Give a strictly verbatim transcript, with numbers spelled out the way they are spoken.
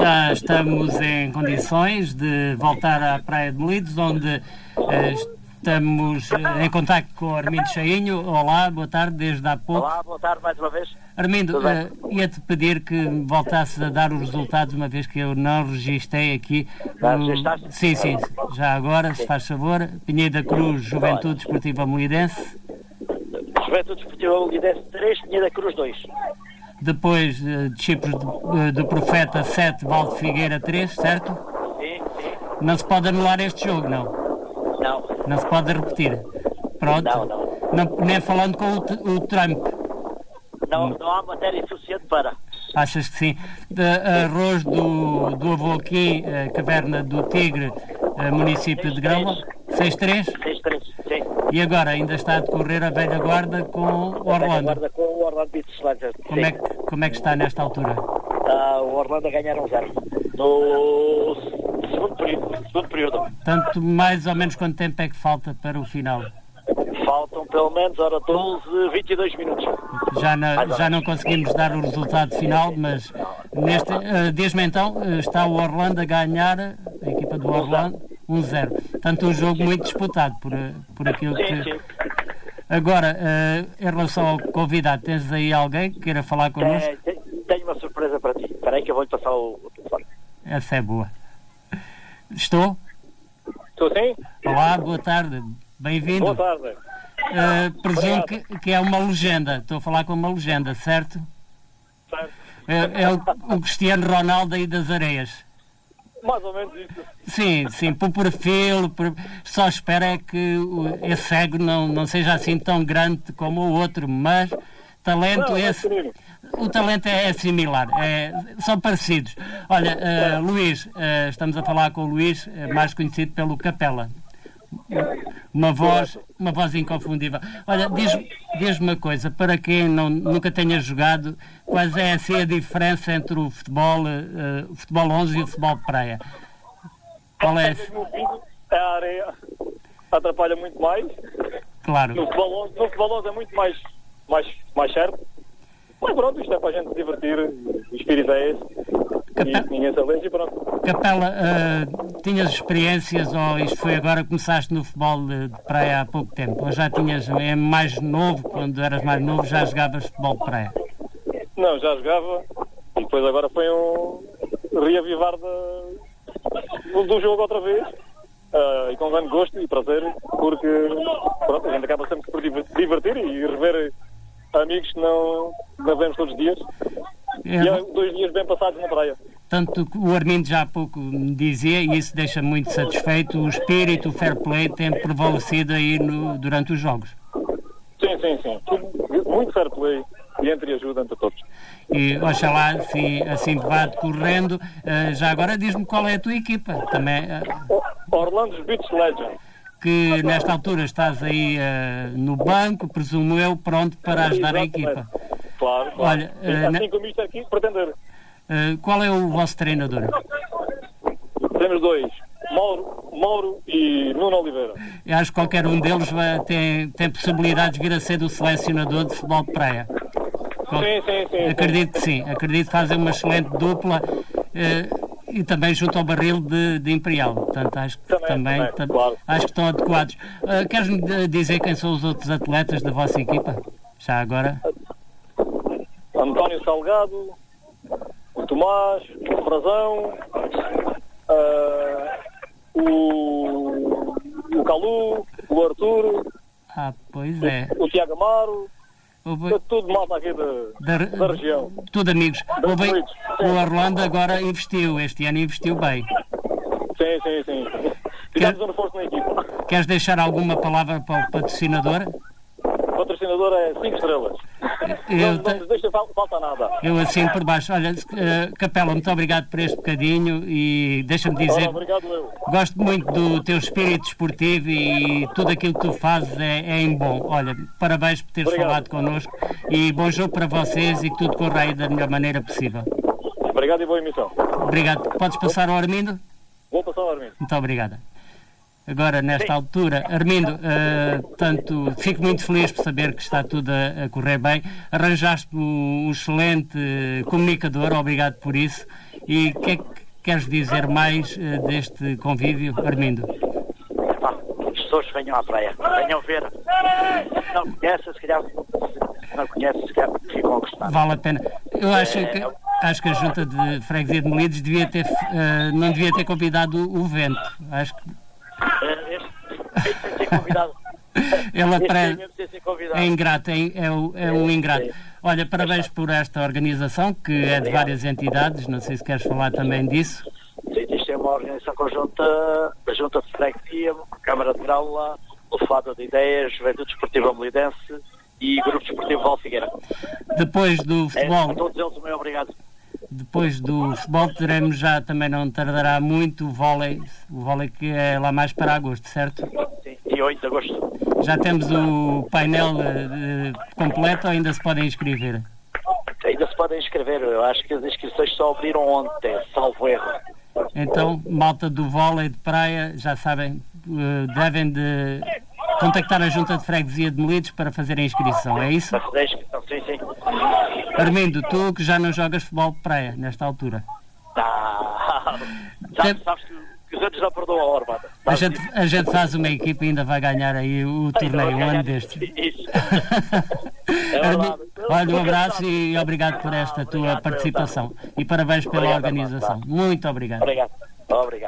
já estamos em condições de voltar à Praia de Melides, onde uh, estamos em contacto com o Armindo Chainho. Olá, boa tarde, desde há pouco. Olá, boa tarde mais uma vez. Armindo, uh, ia-te pedir que voltasses a dar os resultados, uma vez que eu não registrei aqui. Já No... registaste? Sim, sim, já agora, se faz favor. Pinheiro da Cruz, Juventude Desportiva Molidense. Juventude Desportiva Molidense três, Pinheiro da Cruz dois. Depois, uh, discípulos do, uh, do Profeta sete, Valde Figueira três, certo? Sim, sim. Não se pode anular este jogo, não? Não. Não se pode repetir. Pronto. Não, não. Não, nem falando com o, o Trump. Não, não há matéria suficiente para. Achas que sim? De, arroz do, do avô aqui, uh, Caverna do Tigre, uh, município de Grão, seis três? seis três, sim. E agora ainda está a decorrer a velha guarda com o Orlando. Guarda com o Orlando Beach Sledger. Como é, que, como é que está nesta altura? Ah, o Orlando a ganhar um zero. No segundo período. Segundo período. Portanto, mais ou menos quanto tempo é que falta para o final? Faltam pelo menos, ora, doze, vinte e dois minutos. Já, na, já não conseguimos dar o resultado final, mas neste, uh, desde então uh, está o Orlando a ganhar, a equipa do Orlando, um zero. Portanto, um jogo muito disputado por, por aquilo que... Sim, sim. Agora, uh, em relação ao convidado, tens aí alguém que queira falar connosco? Tenho, tenho uma surpresa para ti. Espera aí que eu vou-lhe passar o, o telefone. Essa é boa. Estou? Estou sim? Olá, boa tarde. Bem-vindo. Boa tarde. Uh, presumo que, que é uma legenda. Estou a falar com uma legenda, certo? Certo. É, é o, o Cristiano Ronaldo aí das Areias. Mais ou menos isso. Sim, sim, por perfil, por... só espero é que o, esse ego não, não seja assim tão grande como o outro, mas talento Não, esse... é O talento é, é similar, é, são parecidos. Olha, uh, Luís, uh, estamos a falar com o Luís, uh, mais conhecido pelo Capela. Uma voz, uma voz inconfundível. Olha, diz-me diz uma coisa, para quem não, nunca tenha jogado, qual é assim a diferença entre o futebol, uh, o futebol onze e o futebol de praia? Qual é? É a areia, atrapalha muito mais. Claro. No futebol onze, no futebol onze é muito mais, mais, mais certo. Mas pronto, isto é para a gente se divertir, o espírito é esse. Capela, e ninguém se alege e pronto. Capela, uh, tinhas experiências ou isto foi agora que começaste no futebol de, de praia há pouco tempo? Ou já tinhas, é mais novo, quando eras mais novo, já jogavas futebol de praia? Não, já jogava e depois agora foi um reavivar de, do, do jogo outra vez. Uh, e com grande gosto e prazer, porque pronto, a gente acaba sempre por divertir e rever amigos que não, não vemos todos os dias. É. E há dois dias bem passados na praia. Tanto que o Armindo já há pouco me dizia, e isso deixa muito satisfeito, o espírito, o fair play tem prevalecido aí no, durante os jogos. Sim, sim, sim. Muito fair play e entre ajuda entre todos. E oxalá se assim vá decorrendo. Uh, já agora diz-me qual é a tua equipa. Também, uh, Orlando Beach Legends. Que nesta altura estás aí uh, no banco, presumo eu, pronto para ajudar a equipa. Claro, claro. Olha, uh, assim como isto aqui, pretender. Uh, qual é o vosso treinador? Temos dois, Mauro, Mauro e Nuno Oliveira. Eu acho que qualquer um deles vai, tem, tem possibilidades de vir a ser do selecionador de futebol de praia. Sim, sim, sim. Acredito que sim, acredito que fazem uma excelente dupla. Uh, E também junto ao barril de, de Imperial. Portanto, acho que também, também, também, tam, claro. acho que estão adequados. Uh, Queres-me dizer quem são os outros atletas da vossa equipa? Já agora? António Salgado, o Tomás, o Frazão, uh, o, o Calu, o Arthur, Ah, pois é. o, o Tiago Amaro. Houve... Tudo malta aqui da, da, da região. Tudo amigos. Houve... O Orlando agora investiu, este ano investiu bem. Sim, sim, sim. Fizemos um reforço na equipa. Queres deixar alguma palavra para o patrocinador? O patrocinador é cinco estrelas. Eu, não, não nos deixa falta nada. Eu assim por baixo. Olha, uh, Capela, muito obrigado por este bocadinho e deixa-me dizer, Ora, obrigado, eu. Gosto muito do teu espírito esportivo e tudo aquilo que tu fazes é, é em bom. Olha, parabéns por teres obrigado. falado connosco e bom jogo para vocês e que tudo corra aí da melhor maneira possível. Obrigado e boa emissão. Obrigado. Podes passar ao Armindo? Vou passar ao Armindo. Muito obrigada. Agora, nesta Sim. altura, Armindo, uh, tanto, fico muito feliz por saber que está tudo a, a correr bem. Arranjaste um, um excelente comunicador, obrigado por isso. E o que é que queres dizer mais uh, deste convívio, Armindo? Epá, as pessoas venham à praia, venham ver. Se não conhecem, se calhar se não conhecem, se calhar ficam a gostar. Vale a pena. Eu acho É, que, é- acho que a Junta de Freguesia de Melides devia ter, uh, não devia ter convidado o Vento. Acho que Eh, Este este tem de ser convidado. ele Este apre- tem mesmo de ser convidado. é ingrato, é, é, o- é um É, ingrato. é. Olha, parabéns por esta organização, que é de Obrigado. várias entidades, não sei se queres falar também disso. Sim, isto é uma organização conjunta da Junta de Freguesia, Câmara de Graula, Lefada de Ideias, Juventude Desportiva Melidense e Grupo Desportivo Val Figueira. Depois do É, a futebol, todos eles, o meu obrigado. depois do futebol teremos já, também não tardará muito, o vôlei, o vôlei que é lá mais para agosto, certo? Sim, dia oito de agosto. Já temos o painel eh, completo ou ainda se podem inscrever? Ainda se podem inscrever, eu acho que as inscrições só abriram ontem, salvo erro. Então, malta do vôlei de praia, já sabem, eh, devem de contactar a Junta de Freguesia de Melides para fazer a inscrição, é isso? Para fazer a inscrição, sim, sim. Armindo, tu que já não jogas futebol de praia nesta altura, Ah, Tem- sabes, sabes que, que os outros já perdoam a hora, mano. a gente, a gente faz uma equipa e ainda vai ganhar aí o torneio, um ano destes. Isso. Armindo, olha, um abraço e obrigado por esta tua Obrigado, participação e parabéns pela Obrigado, organização. Muito obrigado. Obrigado. Obrigado.